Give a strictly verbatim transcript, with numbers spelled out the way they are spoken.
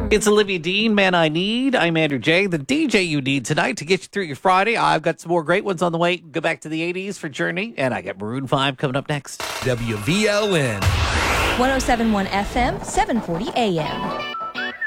It's Olivia Dean, Man I Need. I'm Andrew J., the D J you need tonight to get you through your Friday. I've got some more great ones on the way. Go back to the eighties for Journey, and I got Maroon five coming up next. W V L N. one oh seven point one F M, seven forty A M.